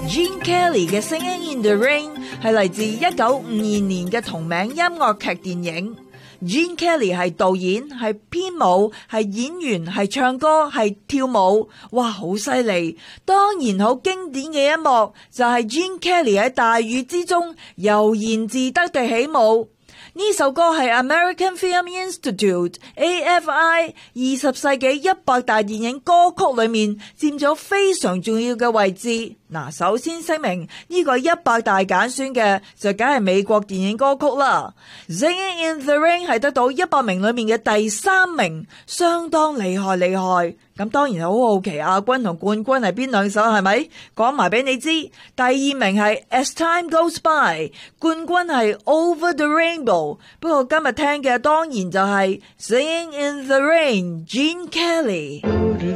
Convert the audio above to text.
Gene Kelly 嘅《Singing in the Rain》係嚟自1952年嘅同名音樂劇電影。Gene Kelly 係導演、係編舞、係演員、係唱歌、係跳舞，哇，好犀利！當然好經典嘅一幕就係 Gene Kelly 喺大雨之中悠然自得地起舞。呢首歌係 American Film Institute AFI 20世紀100大電影歌曲裏面佔咗非常重要嘅位置。首先聲明呢個100大揀選嘅就梗係美國電影歌曲啦。Singing in the Rain 係得到100名裏面嘅第3名，相當厲害。咁當然好好奇亞軍同冠軍係邊兩首，係咪？講埋俾你知。第2名係 As Time Goes By， 冠軍係 Over the Rainbow。不過今日聽嘅當然就係 Singing in the Rain， Gene Kelly。